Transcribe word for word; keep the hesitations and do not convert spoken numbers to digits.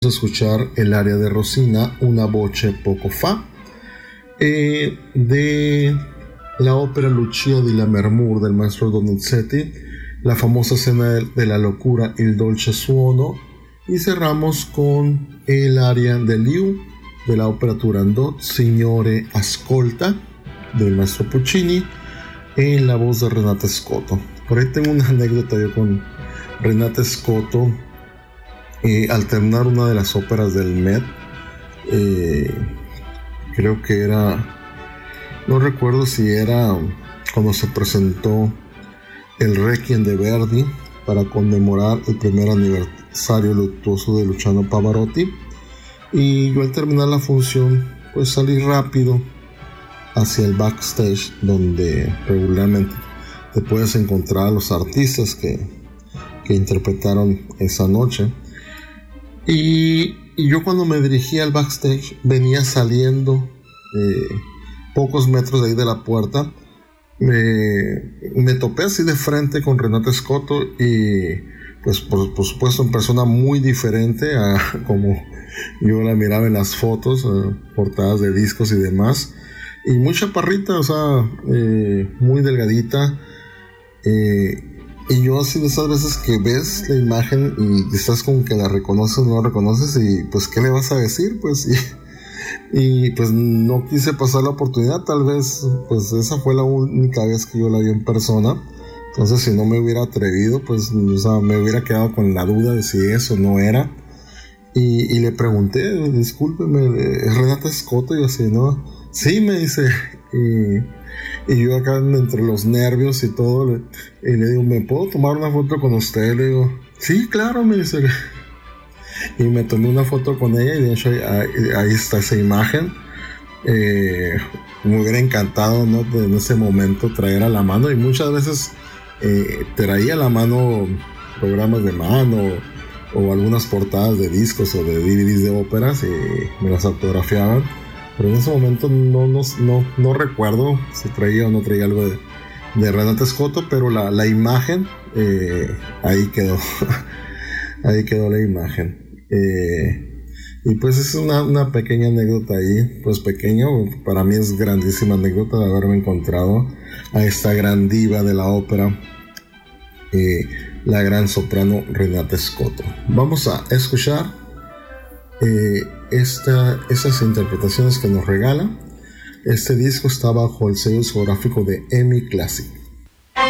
a escuchar el aria de Rosina, Una voce poco fa, eh, de la ópera Lucia di Lammermoor del maestro Donizetti, la famosa escena de, de la locura Il dolce suono, y cerramos con el aria de Liu de la ópera Turandot, Signore ascolta, del maestro Puccini, en la voz de Renata Scotto. Por ahí tengo una anécdota yo con Renata Scotto. Eh, al terminar una de las óperas del Met, eh, creo que era, no recuerdo si era cuando se presentó el Requiem de Verdi para conmemorar el primer aniversario luctuoso de Luciano Pavarotti, y yo al terminar la función pues salí rápido hacia el backstage, donde regularmente te puedes encontrar a los artistas que, que interpretaron esa noche. Y, y yo cuando me dirigía al backstage venía saliendo eh, pocos metros de ahí de la puerta, me, me topé así de frente con Renata Scotto, y pues por, por supuesto en persona muy diferente a como yo la miraba en las fotos, eh, portadas de discos y demás, y muy chaparrita, o sea, eh, muy delgadita, eh, y yo así de esas veces que ves la imagen y estás como que la reconoces o no la reconoces, y pues ¿qué le vas a decir? Pues y, y pues no quise pasar la oportunidad. Tal vez pues esa fue la única vez que yo la vi en persona, entonces si no me hubiera atrevido, pues o sea, me hubiera quedado con la duda de si eso no era. Y, y le pregunté, discúlpeme, ¿es Renata Scotto? Y así, ¿no? Sí, me dice. Y Y yo acá entre los nervios y todo, le, y le digo, ¿me puedo tomar una foto con usted? Le digo, sí, claro, me dice. Y me tomé una foto con ella, y de hecho ahí, ahí está esa imagen. Eh, me hubiera encantado, ¿no?, de, en ese momento traer a la mano, y muchas veces eh, traía a la mano programas de mano o algunas portadas de discos o de D V Ds de óperas, y me las autografiaban. Pero en ese momento no, no, no, no recuerdo si traía o no traía algo de, de Renata Scotto, pero la, la imagen, eh, ahí quedó. Ahí quedó la imagen. Eh, y pues es una, una pequeña anécdota ahí, pues pequeño, para mí es grandísima anécdota de haberme encontrado a esta gran diva de la ópera, eh, la gran soprano Renata Scotto. Vamos a escuchar Eh, esta, esas interpretaciones que nos regala. Este disco está bajo el sello discográfico de EMI Classic.